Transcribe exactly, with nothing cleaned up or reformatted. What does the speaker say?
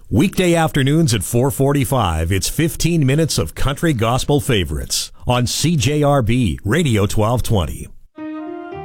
Weekday afternoons at four forty-five, it's fifteen minutes of country gospel favorites on C J R B Radio twelve twenty.